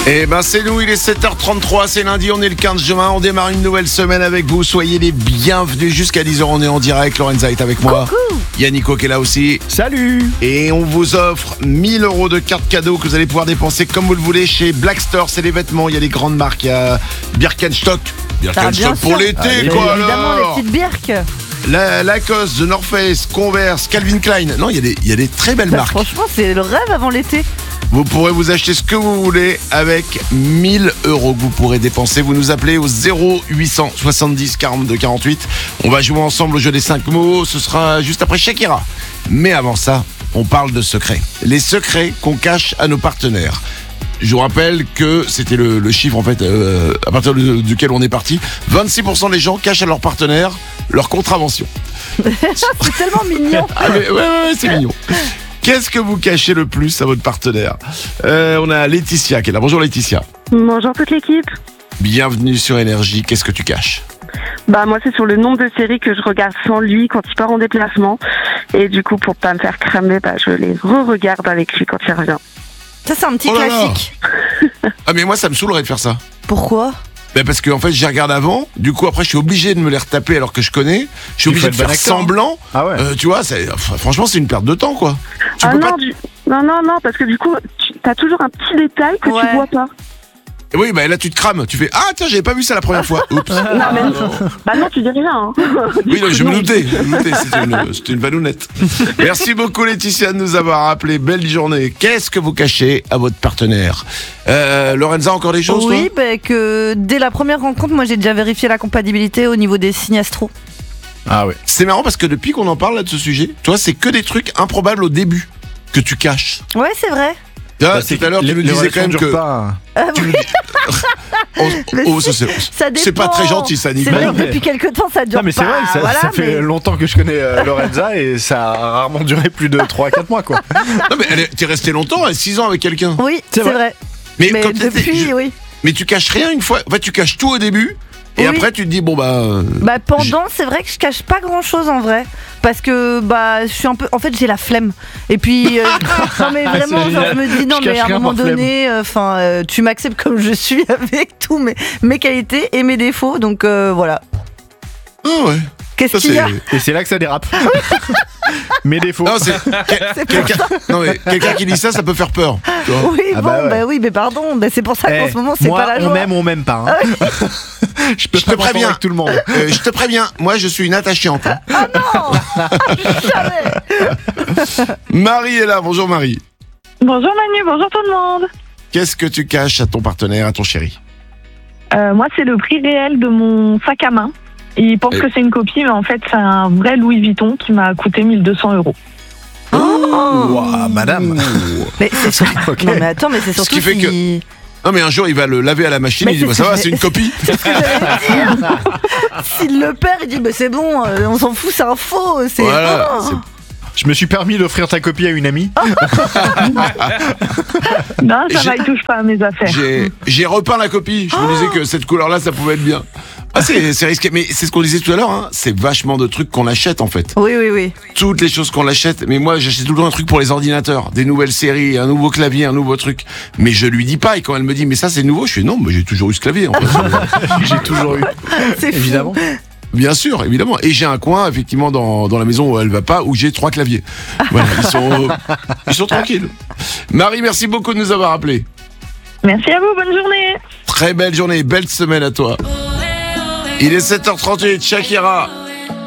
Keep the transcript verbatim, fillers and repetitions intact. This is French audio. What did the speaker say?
Eh ben c'est nous, il est sept heures trente-trois, c'est lundi, on est le quinze juin, on démarre une nouvelle semaine avec vous, soyez les bienvenus jusqu'à dix heures, on est en direct, Lorenza est avec moi. Coucou. Il y a Nico qui est là aussi. Salut. Et on vous offre mille euros de cartes cadeaux que vous allez pouvoir dépenser comme vous le voulez chez Black Store, c'est les vêtements, il y a les grandes marques, il y a Birkenstock, Birkenstock Ah, pour sûr. l'été Allez. quoi Évidemment, alors. les petites birques. La, Lacoste, The North Face, Converse, Calvin Klein, non il y a des, il y a des très belles Bah, marques. franchement, c'est le rêve avant l'été. Vous pourrez vous acheter ce que vous voulez avec mille euros que vous pourrez dépenser. Vous nous appelez au zéro huit cent soixante-dix quarante-deux quarante-huit. On va jouer ensemble au jeu des cinq mots. Ce sera juste après Shakira. Mais avant ça, on parle de secrets. Les secrets qu'on cache à nos partenaires. Je vous rappelle que c'était le, le chiffre en fait euh, à partir de, duquel on est parti. vingt-six pour cent des gens cachent à leurs partenaires leur contravention. C'est tellement mignon. Ah mais ouais, ouais, ouais, c'est mignon. Qu'est-ce que vous cachez le plus à votre partenaire ? euh, On a Laetitia qui est là. Bonjour Laetitia. Bonjour toute l'équipe. Bienvenue sur Énergie. Qu'est-ce que tu caches ? Bah moi c'est sur le nombre de séries que je regarde sans lui quand il part en déplacement. Et du coup pour pas me faire cramer, bah, je les re-regarde avec lui quand il revient. Ça, c'est un petit Oh là là. classique. Ah mais moi ça me saoulerait de faire ça. Pourquoi ? Ben parce que en fait j'y regarde avant. Du coup après je suis obligé de me les retaper alors que je connais. Je suis Il obligé faut de être faire bon acteur, hein. semblant. Ah ouais. Euh, tu vois, c'est, enfin, franchement c'est une perte de temps quoi. Tu ah peux non, pas. du... non, non, non, parce que du coup tu as toujours un petit détail que Ouais. tu vois pas. Oui bah là tu te crames. Tu fais ah tiens j'avais pas vu ça la première fois. Oups. Non, mais non. Bah non, tu dis rien. Hein. Oui, non, je me Non. doutais, je me doutais, c'était une, c'était une vanounette. Merci beaucoup Laetitia de nous avoir appelé. Belle journée. Qu'est-ce que vous cachez à votre partenaire ? euh, Lorenza, encore des choses Oui, toi bah, que dès la première rencontre, moi j'ai déjà vérifié la compatibilité au niveau des signes astro. Ah ouais. C'est marrant parce que depuis qu'on en parle là de ce sujet, toi c'est que des trucs improbables au début que tu caches. Ouais, c'est vrai. Ah, Bah, c'est tout à l'heure que tu les- nous les disais quand même relations que... durent pas. Ah, oui, Oh, Mais oh, si, ça, c'est, ça c'est pas dépend. très gentil ça, C'est Nico. vrai non, que mais- depuis quelques temps ça dure Non mais c'est pas. vrai, ça, voilà, ça fait mais- longtemps que je connais euh, Lorenza et ça a rarement duré plus de trois à quatre mois quoi. Non mais elle est- t'es resté longtemps, six ans avec quelqu'un. Oui, C'est c'est vrai. vrai. Mais, Mais comme t'étais- depuis, je- oui. mais tu caches rien une fois. En fait tu caches tout au début et Oui. après tu te dis bon bah... euh, Bah pendant, c'est vrai que je cache pas grand chose en vrai, parce que bah je suis un peu, en fait j'ai la flemme. Et puis euh, non mais vraiment, c'est genre, je génial. me dis non Je mais cache à un rien moment par flemme. donné, enfin euh, tu m'acceptes comme je suis avec tous mes mes qualités et mes défauts, donc euh, voilà. Ah ouais. Qu'est-ce Ça, qu'il y a c'est... Et c'est là que ça dérape. Mes défauts. Non, c'est que- quelqu'un, non mais quelqu'un qui dit ça, ça peut faire peur. tu vois. Oui Ah bon bah bah, ouais. oui mais pardon, bah, c'est pour ça Eh, qu'en ce moment c'est moi, pas la on joie. m'aime, on m'aime pas. hein. je peux Je pas te m'entendre préviens. avec tout le monde. Euh, je te préviens, moi je suis une attachante. hein. Jamais. Marie est là, bonjour Marie. Bonjour Manu, bonjour tout le monde. Qu'est-ce que tu caches à ton partenaire, à ton chéri ? Euh, moi c'est le prix réel de mon sac à main. Il pense Et- que c'est une copie, mais en fait c'est un vrai Louis Vuitton qui m'a coûté mille deux cents euros. Oh. Ouah, madame. Mais c'est surtout... Ok. Non mais attends, mais c'est Ce surtout qui fait que- si- Non mais un jour il va le laver à la machine, Mais il dit bah, c'est ça ce va, que c'est une j'ai- copie. C'est ce que j'allais dire. S'il le perd, il dit bah c'est bon, euh, on s'en fout, c'est un faux. C'est... Voilà, Oh. c'est- Je me suis permis d'offrir ta copie à une amie. Non, ça J'ai- va, il touche pas à mes affaires. J'ai, j'ai repeint la copie, je me disais que cette couleur-là ça pouvait être bien. Ah c'est, c'est risqué, mais c'est ce qu'on disait tout à l'heure, hein. C'est vachement de trucs qu'on achète en fait. Oui, oui, oui. Toutes les choses qu'on achète, mais moi j'achète tout le temps un truc pour les ordinateurs, des nouvelles séries, un nouveau clavier, un nouveau truc. Mais je lui dis pas, et quand elle me dit mais ça c'est nouveau, je fais non, mais j'ai toujours eu ce clavier en fait. J'ai toujours eu. C'est fou. Évidemment. Bien sûr, évidemment. Et j'ai un coin, effectivement, dans, dans la maison où elle va pas, où j'ai trois claviers. Voilà, ils sont, ils sont tranquilles. Marie, merci beaucoup de nous avoir appelés. Merci à vous, bonne journée. Très belle journée, belle semaine à toi. Il est sept heures trente-huit, Shakira.